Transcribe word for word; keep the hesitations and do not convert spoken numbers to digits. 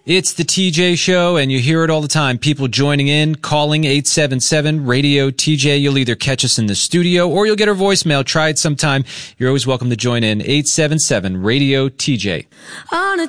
It's the T J Show, and you hear it all the time. People joining in, calling eight seven seven radio T J. You'll either catch us in the studio or you'll get our voicemail. Try it sometime. You're always welcome to join in. eight seven seven radio T J. On a